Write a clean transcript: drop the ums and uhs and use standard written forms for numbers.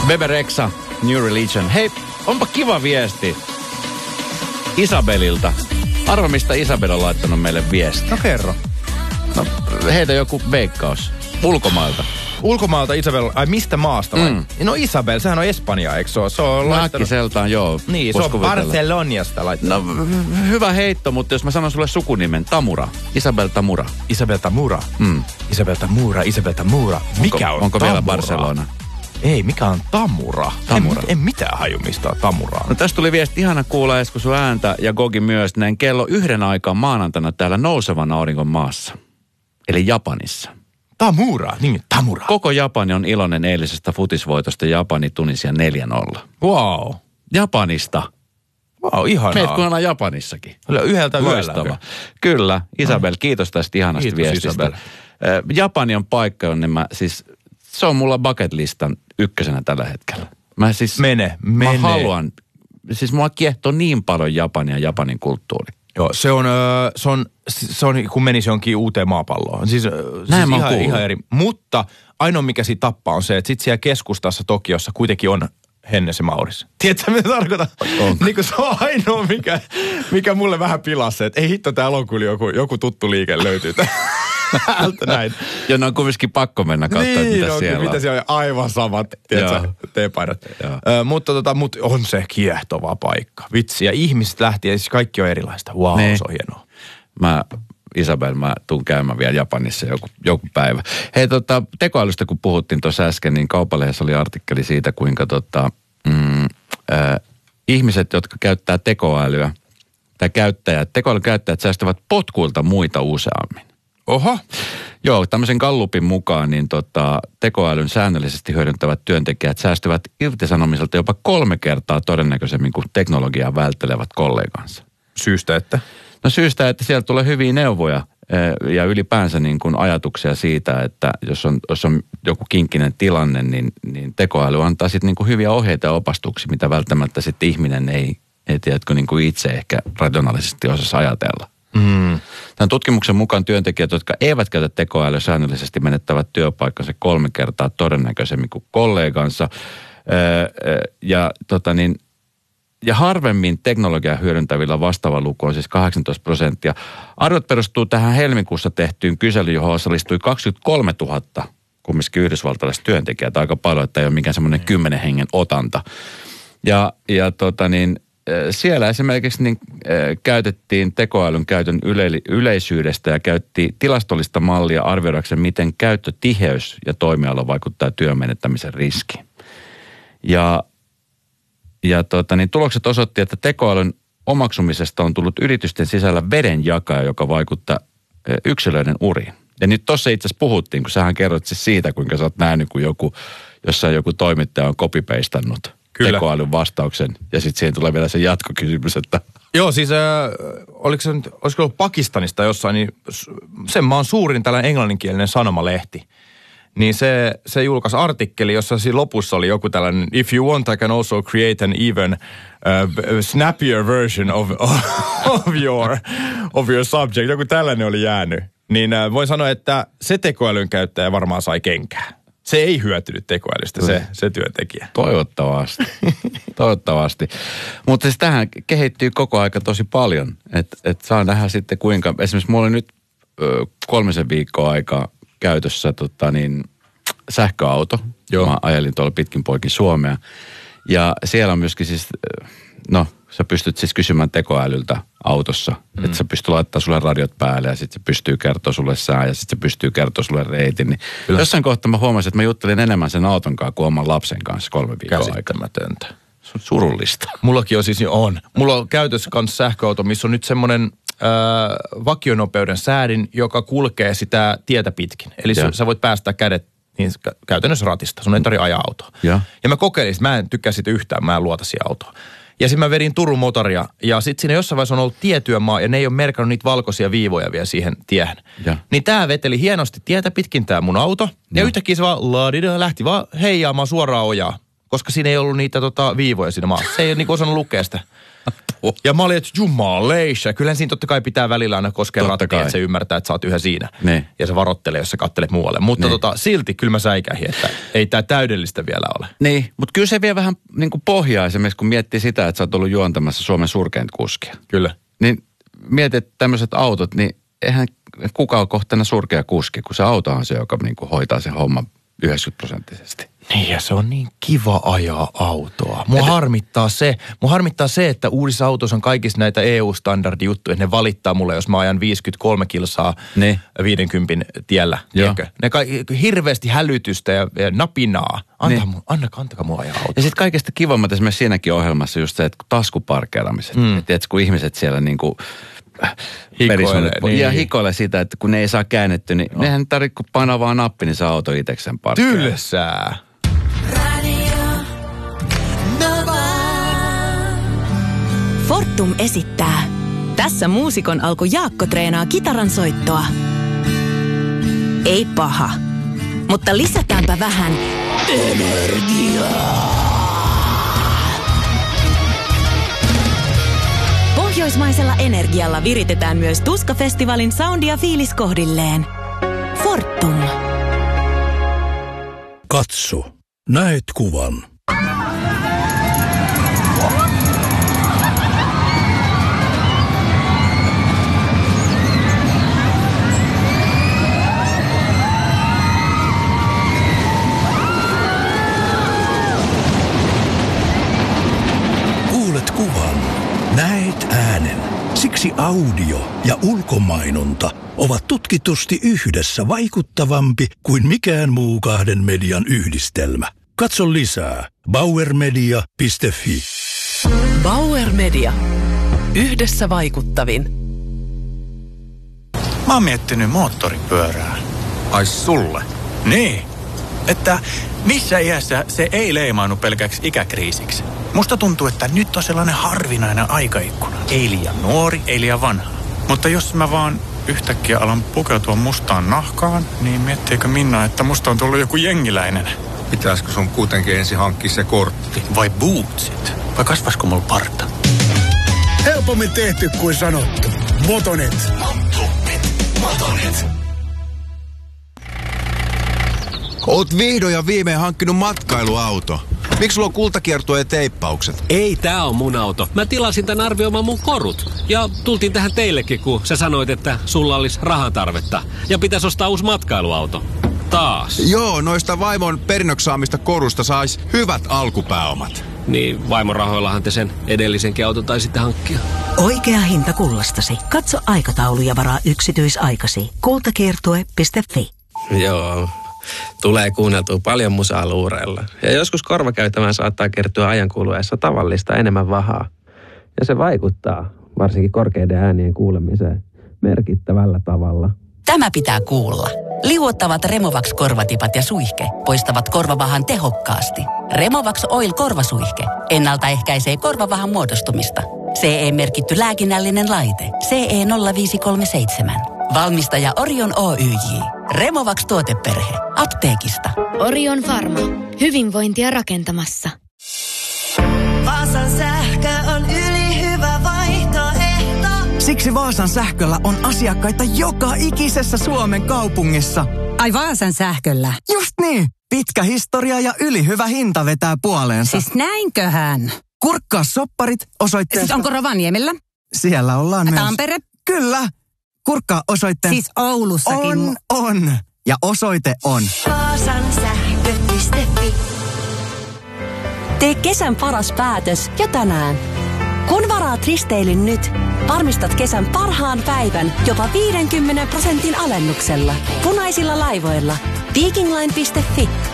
Bebe Rexha, New Religion. Hei, onpa kiva viesti Isabelilta. Arva, mistä Isabel on laittanut meille viesti. No kerro. No, heitä joku veikkaus. Ulkomailta. Ulkomailta Isabel, ai mistä maasta vai? No Isabel, sehän on Espanja, eikö se ole? Se on Äkkiseltään, joo. Niin, se on Barceloniasta laittanut. No, hyvä heitto, mutta jos mä sanon sulle sukunimen, Tamura. Isabel Tamura. Isabel Tamura. Isabel Tamura, Isabel Tamura. Mikä on onko Tamura? vielä Barcelona? Ei, mikä on Tamura? Tamura. En mitään haju, mistä on Tamuraa. No tästä tuli viesti, ihana kuulla Esko sun ääntä ja Gogi myös näin kello 1 aikaan maanantaina täällä nousevan auringon maassa. Eli Japanissa. Tamura, niin Tamura. Koko Japani on iloinen eilisestä futisvoitosta Japani Tunisia 4-0. Wow. Japanista. Wow, ihanaa. Meet kun ollaan Japanissakin. Yhdeltä yöllä. Loistava. Kyllä, Isabel, kiitos tästä ihanasta kiitos, viestistä. Isabel. Japani on paikka, jonne se on mulla bucket listan ykkösenä tällä hetkellä. Mene. Mä haluan, mua kiehtoo niin paljon Japania ja Japanin kulttuuri. Joo, se on kun menisi jonkin uuteen maapalloon. Siis ihan eri. Mutta ainoa mikä siinä tappaa on se, että sit siellä keskustassa Tokiossa kuitenkin on Hennes ja Mauris. Tiedätkö mitä tarkoitan? Niin se on ainoa mikä mulle vähän pilasi se, että ei hitto täällä on kyllä joku tuttu liike löytyy täältä näin. Ja ne on kuitenkin pakko mennä katsoa, niin, mitä siellä on. Mitä siellä on aivan samat, tiedätkö, teepaidat. Mutta on se kiehtova paikka. Vitsi, ja ihmiset lähti, ja siis kaikki on erilaista. Wow, se on hienoa. Isabel, mä tuun käymään vielä Japanissa joku päivä. Hei, tekoälystä kun puhuttiin tuossa äsken, niin Kauppalehdessä oli artikkeli siitä, kuinka ihmiset, jotka käyttää tekoälyä, tai tekoälyn käyttäjät säästävät potkuilta muita useammin. Oho. Joo, tämmöisen Gallupin mukaan niin tekoälyn säännöllisesti hyödyntävät työntekijät säästyvät irtisanomiselta jopa 3 kertaa todennäköisemmin kuin teknologiaa välttelevät kollegansa. Syystä, että? No syystä, että sieltä tulee hyviä neuvoja ja ylipäänsä niin kuin ajatuksia siitä, että jos on joku kinkkinen tilanne, niin tekoäly antaa sitten niin kuin hyviä ohjeita ja opastuksia, mitä välttämättä sitten ihminen ei tiedätkö, niin kuin itse ehkä rationaalisesti osasi ajatella. Tämän tutkimuksen mukaan työntekijät, jotka eivät käytä tekoälyä säännöllisesti, menettävät työpaikkansa 3 kertaa todennäköisemmin kuin kollegansa. Ja harvemmin teknologiaa hyödyntävillä vastaava luku on siis 18%. Arvot perustuu tähän helmikuussa tehtyyn kyselyyn, johon osallistui 23 000 kumminkin yhdysvaltalaiset työntekijät. Aika paljon, että ei ole mikään semmoinen 10 hengen otanta. Siellä esimerkiksi käytettiin tekoälyn käytön yleisyydestä ja käytti tilastollista mallia arvioidakseen, miten käyttötiheys ja toimiala vaikuttaa työn menettämisen riskiin. Tulokset osoitti, että tekoälyn omaksumisesta on tullut yritysten sisällä vedenjakaja, joka vaikuttaa yksilöiden uriin. Ja nyt tuossa itse asiassa puhuttiin, kun sähän kerroit siis siitä, kuinka sä oot nähnyt, kun jossain joku toimittaja on copy-pastannut tekoälyn vastauksen. Ja sitten siihen tulee vielä se jatkokysymys, että... Joo, siis olisiko ollut Pakistanista jossain, niin sen maan suurin tällainen englanninkielinen sanomalehti. Niin se julkaisi artikkeli, jossa siinä lopussa oli joku tällainen, if you want, I can also create an even snappier version of your subject. Joku tällainen oli jäänyt. Niin voin sanoa, että se tekoälyn käyttäjä varmaan sai kenkää. Se ei hyötynyt tekoälystä, se työntekijä. Toivottavasti. Mutta siis tähän kehittyy koko aika tosi paljon. Että saa nähdä sitten kuinka, esimerkiksi mulla oli nyt 3 viikkoa aikaa käytössä sähköauto. Joo. Mä ajelin tuolla pitkin poikin Suomea. Ja siellä on myöskin siis, sä pystyt siis kysymään tekoälyltä autossa. Että sä pystyt laittamaan sulle radiot päälle ja sitten se pystyy kertoa sulle sää ja sitten se pystyy kertoa sulle reitin. Niin jossain kohtaa mä huomasin, että mä juttelin enemmän sen auton kanssa kuin oman lapsen kanssa 3 viikkoa aikaa. Käsittämätöntä. Se on surullista. Mullakin on. Mulla on käytössä kanssa sähköauto, missä on nyt semmoinen vakionopeuden säädin, joka kulkee sitä tietä pitkin. Eli sä voit päästää kädet niin käytännössä ratista. Sun ei tarvitse ajaa autoa. Ja mä kokeilin, mä en tykkää siitä yhtään, mä en luota siihen autoon. Ja sitten mä vedin Turun motoria ja sitten siinä jossain vaiheessa on ollut tietyömaa ja ne ei ole merkannut niitä valkoisia viivoja vielä siihen tiehen. Niin tää veteli hienosti tietä pitkin tää mun auto ja yhtäkkiä se vaan lähti vaan heijaamaan suoraan ojaa. koska siinä ei ollut niitä viivoja siinä maassa. Se ei ole niin osannut lukea sitä. Ja mä olin, että jumaleisha. Kyllähän siinä totta kai pitää välillä aina koskea rattia, että se ymmärtää, että sä oot yhä siinä. Ne. Ja se varottelee, jos sä kattelet muualle. Mutta silti kyllä mä säikähin, että ei tää täydellistä vielä ole. Niin, mutta kyllä se vie vähän niin kuin pohjaa esimerkiksi, kun miettii sitä, että sä oot ollut juontamassa Suomen surkeinta kuskia. Kyllä. Niin mietit, että tämmöiset autot, niin eihän kukaan ole kohtana surkea kuski, kun se auto on se, joka niin kuin hoitaa sen homman 90%. Niin, ja se on niin kiva ajaa autoa. Mua harmittaa se, että uudissa autoissa on kaikissa näitä EU-standardijuttuja, että ne valittaa mulle, jos mä ajan 53 kilsaa 50 tiellä. Ne hirveästi hälytystä ja napinaa. Antakaa mua ajaa autoa. Ja sitten kaikesta kivammat esimerkiksi siinäkin ohjelmassa just se, että taskuparkkeeramiset. Tiedätkö, kun ihmiset siellä niinku hikoilee sitä, että kun ne ei saa käännetty, niin nehän tarvitse kun painaa vaan nappi, niin saa auto itsekseen parkkeeraan. Tylsää. Fortum esittää. Tässä muusikon alku Jaakko treenaa kitaran soittoa. Ei paha, mutta lisätäänpä vähän energiaa. Pohjoismaisella energialla viritetään myös Tuska-festivaalin soundi ja fiilis kohdilleen. Fortum. Katso, näet kuvan. Kuulet kuvan, näet äänen. Siksi audio ja ulkomainonta ovat tutkitusti yhdessä vaikuttavampi kuin mikään muu kahden median yhdistelmä. Katso lisää bauermedia.fi. Bauer Media. Yhdessä vaikuttavin. Mä oon miettinyt moottoripyörää. Ai sulle? Niin. Että missä iässä se ei leimaannu pelkäksi ikäkriisiksi. Musta tuntuu, että nyt on sellainen harvinainen aikaikkuna. Ei liian nuori, ei liian vanha. Mutta jos mä vaan yhtäkkiä alan pukeutua mustaan nahkaan, niin miettiikö Minna, että musta on tullut joku jengiläinen? Pitäisikö sun kuitenkin ensin hankkia se kortti? Vai bootsit? Vai kasvaisiko mulla parta? Helpommin tehty kuin sanottu. Motonet. Oot vihdoin ja viimein hankkinut matkailuauto. Miksi sulla on kultakiertue ja teippaukset? Ei, tää on mun auto. Mä tilasin tän arvioimaan mun korut. Ja tultiin tähän teillekin, kun sä sanoit, että sulla olisi rahatarvetta. Ja pitäisi ostaa uusi matkailuauto. Taas. Joo, noista vaimon perinnöksaamista korusta sais hyvät alkupääomat. Niin, vaimon rahoillahan te sen edellisenkin auton taisitte hankkia. Oikea hinta kullastasi. Katso aikataulu ja varaa yksityisaikasi. Kultakiertue.fi. Joo. Tulee kuunneltua paljon musaa luureilla. Ja joskus korvakäytävään saattaa kertyä ajan kuluessa tavallista enemmän vahaa. Ja se vaikuttaa, varsinkin korkeiden äänien kuulemiseen, merkittävällä tavalla. Tämä pitää kuulla. Liuottavat Removax-korvatipat ja suihke poistavat korvavahan tehokkaasti. Removax Oil korvasuihke ennaltaehkäisee korvavahan muodostumista. CE-merkitty lääkinnällinen laite. CE 0537. Valmistaja Orion Oyj. Removax tuoteperhe. Apteekista. Orion Pharma. Hyvinvointia rakentamassa. Vaasan sähkö on ylihyvä vaihtoehto. Siksi Vaasan sähköllä on asiakkaita joka ikisessä Suomen kaupungissa. Ai Vaasan sähköllä? Just niin. Pitkä historia ja ylihyvä hinta vetää puoleensa. Siis näinköhän? Kurkkaa sopparit osoitteesta. Siis onko Rovaniemellä? Siellä ollaan myös. Tampere? Kyllä. Kurkkaa osoitteen. Siis Oulussakin. On. Ja osoite on Vaasan sähkö.fi. Tee kesän paras päätös jo tänään. Kun varaat risteilyn nyt, varmistat kesän parhaan päivän jopa 50% alennuksella. Punaisilla laivoilla. Vikingline.fi.